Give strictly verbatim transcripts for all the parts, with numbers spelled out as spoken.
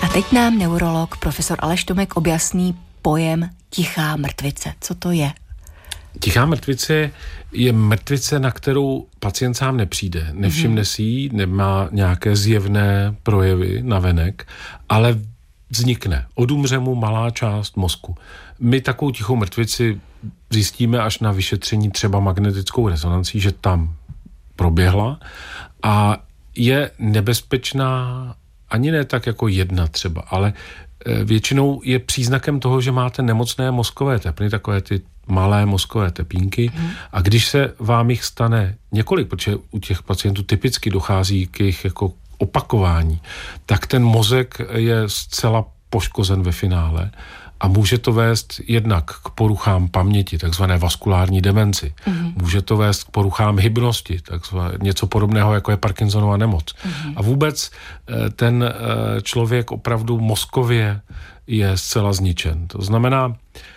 teď nám neurolog profesor Aleš Tomek objasní pojem tichá mrtvice. Co to je? Tichá mrtvice je mrtvice, na kterou pacient sám nepřijde. Nevšimne si jí, nemá nějaké zjevné projevy navenek, ale vznikne. Odumře mu malá část mozku. My takovou tichou mrtvici zjistíme až na vyšetření třeba magnetickou rezonancí, že tam proběhla a je nebezpečná ani ne tak jako jedna třeba, ale většinou je příznakem toho, že máte nemocné mozkové tepny, takové ty malé mozkové tepínky hmm. a když se vám jich stane několik, protože u těch pacientů typicky dochází k jejich jako opakování, tak ten mozek je zcela poškozen ve finále a může to vést jednak k poruchám paměti, takzvané vaskulární demenci. Mm-hmm. Může to vést k poruchám hybnosti, takzvané něco podobného, jako je Parkinsonova nemoc. Mm-hmm. A vůbec ten člověk opravdu mozkově je zcela zničen. To znamená,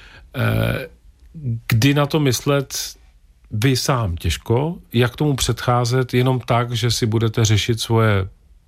kdy na to myslet vy sám těžko, jak tomu předcházet jenom tak, že si budete řešit svoje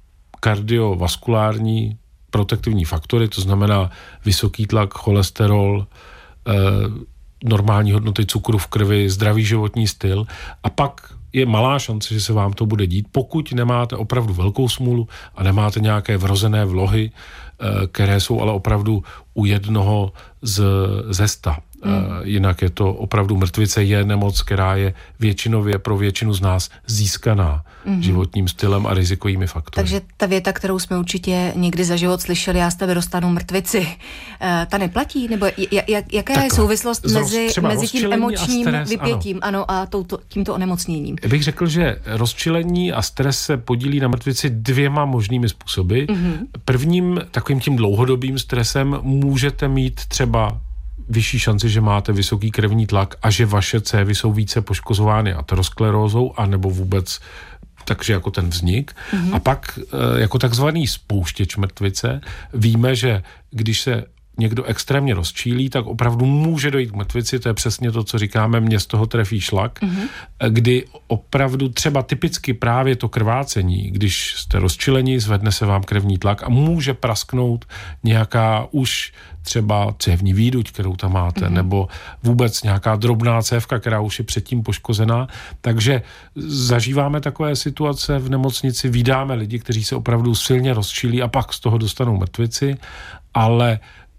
kardiovaskulární protektivní faktory, to znamená vysoký tlak, cholesterol, eh, normální hodnoty cukru v krvi, zdravý životní styl a pak je malá šance, že se vám to bude dít, pokud nemáte opravdu velkou smůlu a nemáte nějaké vrozené vlohy, eh, které jsou ale opravdu u jednoho z, ze sta. Hmm. Jinak je to opravdu mrtvice, je nemoc, která je většinově pro většinu z nás získaná hmm. životním stylem a rizikovými faktory. Takže ta věta, kterou jsme určitě někdy za život slyšeli, já z tebe dostanu mrtvici, ta neplatí? Nebo jak, jaká Takhle. je souvislost mezi, mezi tím emočním stres, vypětím ano. Ano, a touto, tímto onemocněním? Bych řekl, že rozčilení a stres se podílí na mrtvici dvěma možnými způsoby. Hmm. Prvním takovým tím dlouhodobým stresem můžete mít třeba vyšší šanci, že máte vysoký krevní tlak a že vaše cévy jsou více poškozovány aterosklerózou anebo vůbec takže jako ten vznik. Mm-hmm. A pak jako takzvaný spouštěč mrtvice víme, že když se někdo extrémně rozčílí, tak opravdu může dojít k mrtvici, to je přesně to, co říkáme, mě z toho trefí šlak, mm-hmm. kdy opravdu třeba typicky právě to krvácení, když jste rozčilení, zvedne se vám krevní tlak a může prasknout nějaká už třeba cévní výduť, kterou tam máte, mm-hmm. nebo vůbec nějaká drobná cévka, která už je předtím poškozená. Takže zažíváme takové situace v nemocnici, vídáme lidi, kteří se opravdu silně rozčilí a pak z toho dostanou mrtvici, ale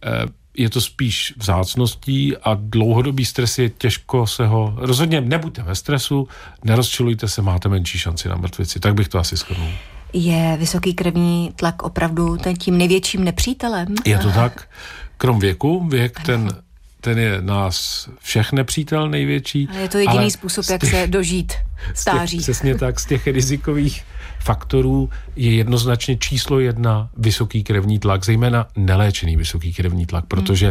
je to spíš vzácností a dlouhodobý stres je těžko se ho... Rozhodně nebuďte ve stresu, nerozčilujte se, máte menší šanci na mrtvici. Tak bych to asi shodnul. Je vysoký krevní tlak opravdu tím největším nepřítelem? Je to tak. Krom věku, věk ten, ten je nás všech nepřítel největší. Ale je to jediný způsob, jak těch, se dožít stáří. Těch, přesně tak, z těch rizikových faktorů je jednoznačně číslo jedna vysoký krevní tlak, zejména neléčený vysoký krevní tlak, protože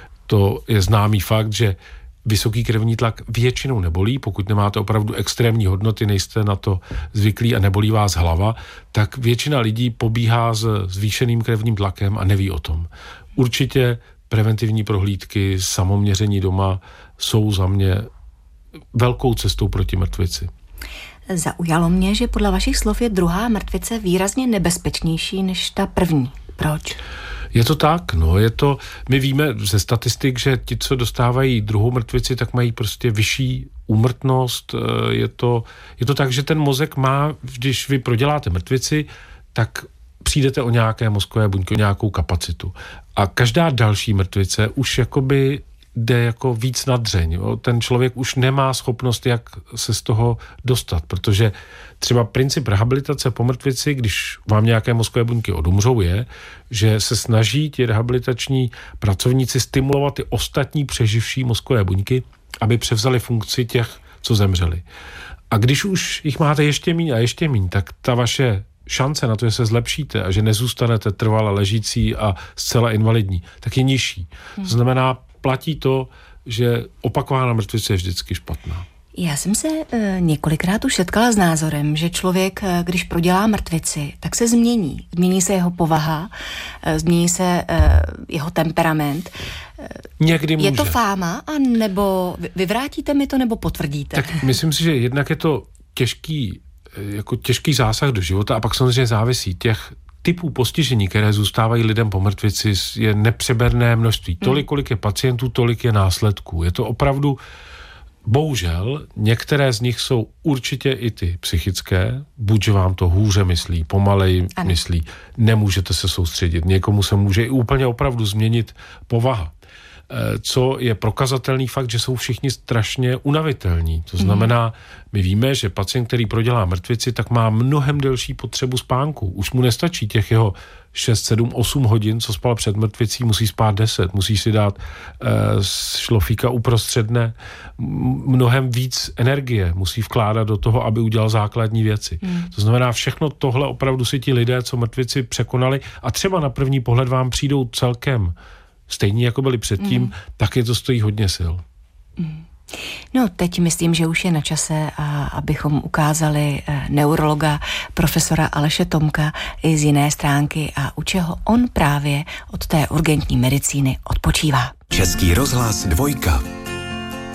to je známý fakt, že vysoký krevní tlak většinou nebolí, pokud nemáte opravdu extrémní hodnoty, nejste na to zvyklí a nebolí vás hlava, tak většina lidí pobíhá s zvýšeným krevním tlakem a neví o tom. Určitě preventivní prohlídky, samoměření doma jsou za mě velkou cestou proti mrtvici. Zaujalo mě, že podle vašich slov je druhá mrtvice výrazně nebezpečnější než ta první. Proč? Je to tak, no, je to, my víme ze statistik, že ti, co dostávají druhou mrtvici, tak mají prostě vyšší úmrtnost, je to, je to tak, že ten mozek má, když vy proděláte mrtvici, tak přijdete o nějaké mozkové buňky, o nějakou kapacitu. A každá další mrtvice už jakoby jde jako víc na dřeň. Jo? Ten člověk už nemá schopnost, jak se z toho dostat, protože třeba princip rehabilitace po mrtvici, když vám nějaké mozkové buňky odumřou, je, že se snaží ti rehabilitační pracovníci stimulovat ty ostatní přeživší mozkové buňky, aby převzali funkci těch, co zemřeli. A když už jich máte ještě míň a ještě míň, tak ta vaše šance na to, že se zlepšíte a že nezůstanete trvale ležící a zcela invalidní, tak je nižší. Hmm. To znamená, platí to, že opakovaná mrtvice je vždycky špatná. Já jsem se e, několikrát už setkala s názorem, že člověk, e, když prodělá mrtvici, tak se změní. Změní se jeho povaha, e, změní se e, jeho temperament. E, Někdy může. Je to fáma, a nebo vyvrátíte mi to, nebo potvrdíte? Tak myslím si, že jednak je to těžký, jako těžký zásah do života a pak samozřejmě závisí těch typů postižení, které zůstávají lidem po mrtvici, je nepřeberné množství. Tolik, kolik je pacientů, tolik je následků. Je to opravdu, bohužel, některé z nich jsou určitě i ty psychické, buď že vám to hůře myslí, pomaleji ano. myslí, nemůžete se soustředit, někomu se může i úplně opravdu změnit povaha. Co je prokazatelný fakt, že jsou všichni strašně unavitelní. To znamená, my víme, že pacient, který prodělá mrtvici, tak má mnohem delší potřebu spánku. Už mu nestačí těch jeho šest, sedm, osm hodin, co spal před mrtvicí, musí spát deset, musí si dát eh, šlofíka uprostřed dne, mnohem víc energie musí vkládat do toho, aby udělal základní věci. Hmm. To znamená, všechno tohle opravdu si ti lidé, co mrtvici překonali a třeba na první pohled vám přijdou celkem stejně jako byli předtím, mm. taky to stojí hodně sil. Mm. No teď myslím, že už je na čase, a abychom ukázali neurologa profesora Aleše Tomka i z jiné stránky a u čeho on právě od té urgentní medicíny odpočívá. Český rozhlas dvojka.